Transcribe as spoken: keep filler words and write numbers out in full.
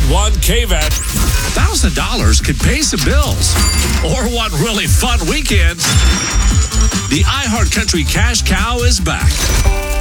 one K V E T. one thousand dollars could pay some bills. Or one really fun weekend. The iHeartCountry Cash Cow is back.